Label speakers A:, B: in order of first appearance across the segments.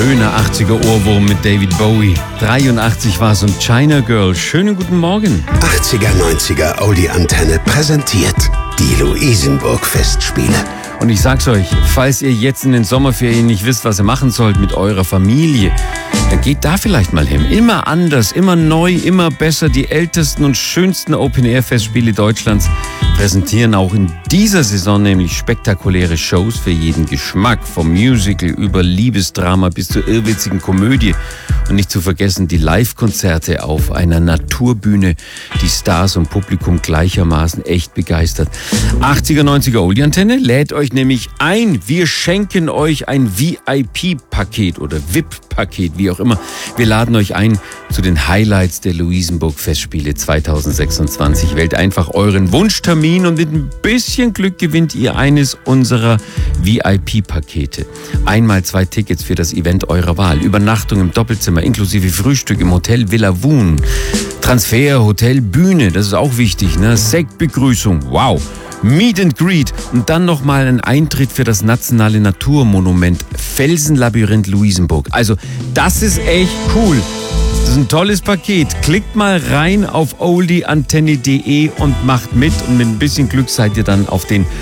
A: Schöner 80er Ohrwurm mit David Bowie. 83 war es und China Girl. Schönen guten Morgen.
B: 80er, 90er Audi-Antenne präsentiert die Luisenburg-Festspiele.
A: Und ich sag's euch, falls ihr jetzt in den Sommerferien nicht wisst, was ihr machen sollt mit eurer Familie, dann geht da vielleicht mal hin. Immer anders, immer neu, immer besser. Die ältesten und schönsten Open-Air-Festspiele Deutschlands präsentieren auch in dieser Saison nämlich spektakuläre Shows für jeden Geschmack. Vom Musical über Liebesdrama bis zur irrwitzigen Komödie. Und nicht zu vergessen die Live-Konzerte auf einer Naturbühne, die Stars und Publikum gleichermaßen echt begeistert. 80er, 90er Oldie-Antenne lädt euch nämlich ein. Wir schenken euch ein VIP-Paket oder VIP-Paket, wie auch immer. Wir laden euch ein zu den Highlights der Luisenburg-Festspiele 2026. Wählt einfach euren Wunschtermin und mit ein bisschen Glück gewinnt ihr eines unserer VIP-Pakete. Einmal 2 Tickets für das Event eurer Wahl. Übernachtung im Doppelzimmer inklusive Frühstück im Hotel Villa Woon. Transfer, Hotel, Bühne, das ist auch wichtig, ne? Sektbegrüßung, wow. Meet and Greet und dann nochmal ein Eintritt für das nationale Naturmonument Felsenlabyrinth Luisenburg. Also das ist echt cool. Das ist ein tolles Paket. Klickt mal rein auf oldieantenne.de und macht mit. Und mit ein bisschen Glück seid ihr dann auf den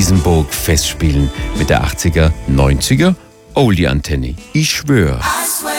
A: Luisenburg Festspielen mit der 80er, 90er Oldie-Antenne. Ich schwöre.